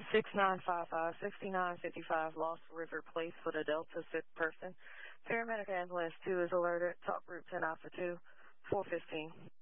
6955, Lost River Place for the Delta sick person. Paramedic ambulance 2 is alerted. Top route 10 Alpha 2, 415.